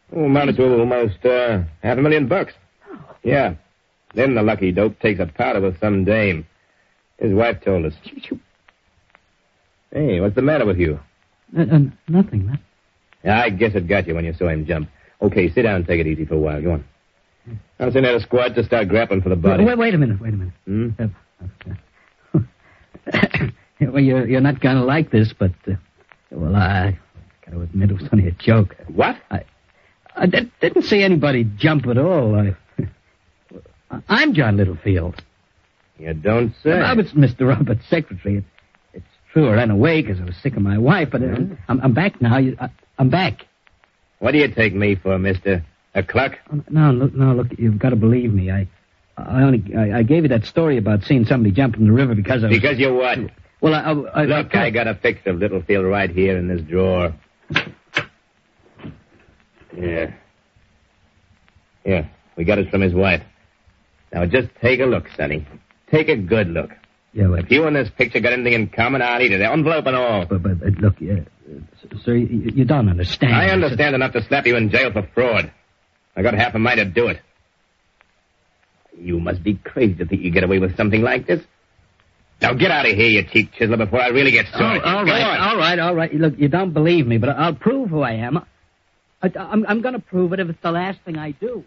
Amounted to almost $500,000. Yeah. Then the lucky dope takes a powder with some dame. His wife told us. Hey, what's the matter with you? Nothing, man. Yeah, I guess it got you when you saw him jump. Okay, sit down and take it easy for a while. Go on. I'll send out a squad to start grappling for the body. Wait a minute. Well, you're not going to like this, but, I got to admit it was only a joke. What? I didn't see anybody jump at all. I'm John Littlefield. You don't say. I was Mr. Roberts' secretary. It's true, I ran away because I was sick of my wife, but I'm back now. I'm back. What do you take me for, mister? A clerk? No, look, you've got to believe me. I gave you that story about seeing somebody jump in the river because I was... Because you what? Well, Look, I got a fix of Littlefield right here in this drawer. Yeah. Yeah, we got it from his wife. Now, just take a look, Sonny. Take a good look. Yeah, well... If you and this picture got anything in common, I'll eat it. Envelope and all. But look, sir, you don't understand. I understand enough to slap you in jail for fraud. I got half a mind to do it. You must be crazy to think you get away with something like this. Now get out of here, you cheap chiseler, before I really get sorry. All right. Look, you don't believe me, but I'll prove who I am. I'm going to prove it if it's the last thing I do.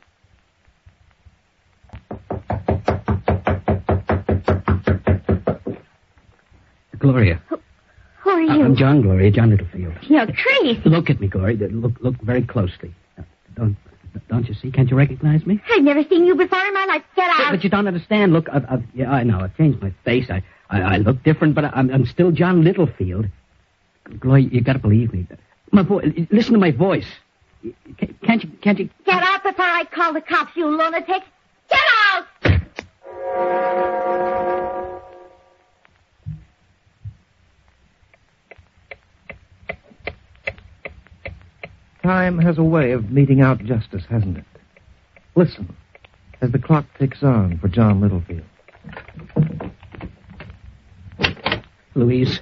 Gloria. Who are you? I'm John, Gloria, John Littlefield. You're crazy. Look at me, Gloria. Look very closely. Don't you see? Can't you recognize me? I've never seen you before in my life. Get out. But you don't understand. Look, I know. I've changed my face. I look different, but I'm still John Littlefield. Gloria, you got to believe me. My voice. Listen to my voice. Can't you? Get out before I call the cops, you lunatic. Get out! Time has a way of meting out justice, hasn't it? Listen, as the clock ticks on for John Littlefield. Louise.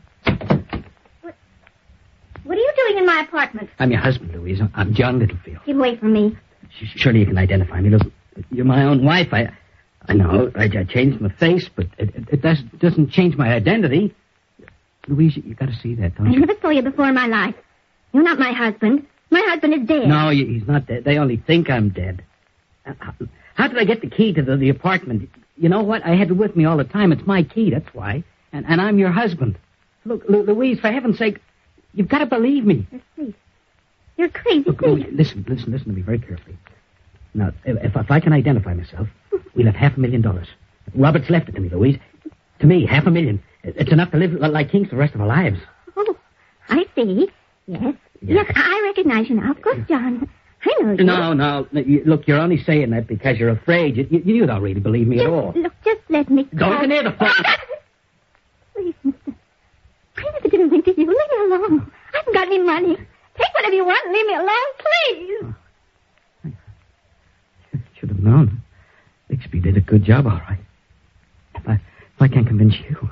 What are you doing in my apartment? I'm your husband, Louise. I'm John Littlefield. Get away from me. Surely you can identify me. Look, you're my own wife. I know. I changed my face, but it doesn't change my identity. Louise, you got to see that, don't you? I never saw you before in my life. You're not my husband. My husband is dead. No, he's not dead. They only think I'm dead. How did I get the key to the apartment? You know what? I had it with me all the time. It's my key, that's why. And I'm your husband. Look, Louise, for heaven's sake, you've got to believe me. You're crazy. Look, listen to me very carefully. Now, if I can identify myself, we'll have $500,000. Robert's left it to me, Louise. To me, $500,000. It's enough to live like kings the rest of our lives. Oh, I see. Yes. Yes, I recognize you now. Of course, John. I know you. No. Look, you're only saying that because you're afraid. You don't really believe me at all. Look, just let me go. Don't come near the phone. Please, mister. I never did anything to you. Leave me alone. I haven't got any money. Take whatever you want and leave me alone, please. Should have known. Bixby did a good job, all right. If I can't convince you,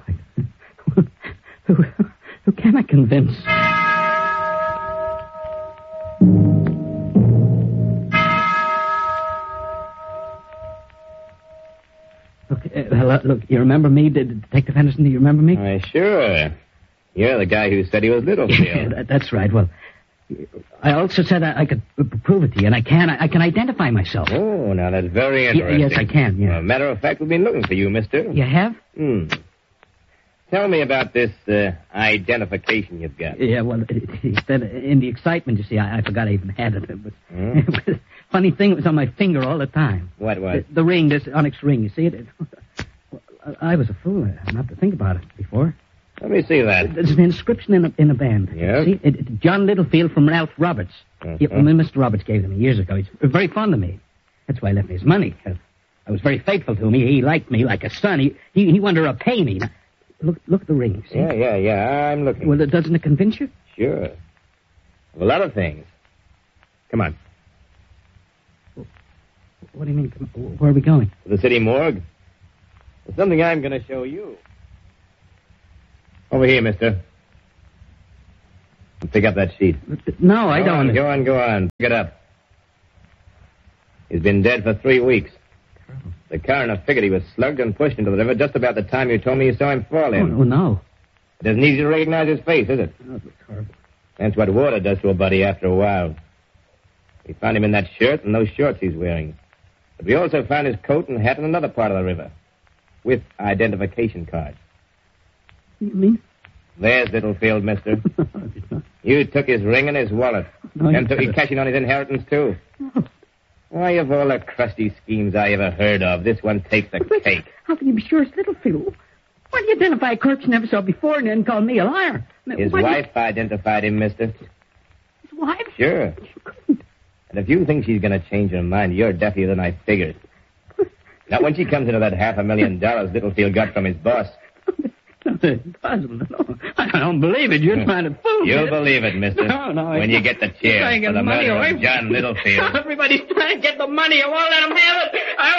who can I convince? Look, you remember me, Detective Henderson? Do you remember me? Why, sure. You're the guy who said he was Littlefield. Yeah, that's right. Well, I also said I could prove it to you, and I can identify myself. Oh, now that's very interesting. Yes, I can, yeah. Well, matter of fact, we've been looking for you, mister. You have? Tell me about this identification you've got. Yeah, well, in the excitement, you see, I forgot I even had it. But funny thing, it was on my finger all the time. What was? The ring, this onyx ring, you see it? I was a fool not to think about it before. Let me see that. There's an inscription in a band. Yeah? See, it's John Littlefield from Ralph Roberts. Mr. Roberts gave it to me years ago. He's very fond of me. That's why I left me his money. I was very faithful to him. He liked me like a son. He wanted to repay me. Now, look at the ring, see? Yeah. I'm looking. Well, doesn't it convince you? Sure. Of a lot of things. Come on. What do you mean? Where are we going? To the city morgue. There's something I'm going to show you. Over here, mister. Pick up that sheet. No, I don't. Go on. Pick it up. He's been dead for 3 weeks. The coroner figured he was slugged and pushed into the river just about the time you told me you saw him fall in. Oh, no. It isn't easy to recognize his face, is it? Oh, that's horrible. That's what water does to a buddy after a while. We found him in that shirt and those shorts he's wearing. But we also found his coat and hat in another part of the river, with identification cards. You mean? There's Littlefield, mister. You took his ring and his wallet. No, And took his cashing on his inheritance, too. No. Why, of all the crusty schemes I ever heard of, this one takes the cake. How can you be sure it's Littlefield? Why do you identify a clerk you never saw before and then call me a liar? His wife identified him, mister. His wife? Sure. She couldn't. And if you think she's going to change her mind, you're deafier than I figured. Now, when she comes into that $500,000 Littlefield got from his boss... That's impossible. No, I don't believe it. You're trying to fool me. You'll believe it, mister. No, when you get the chair for the murder of John Littlefield. Everybody's trying to get the money. I won't let them have it. I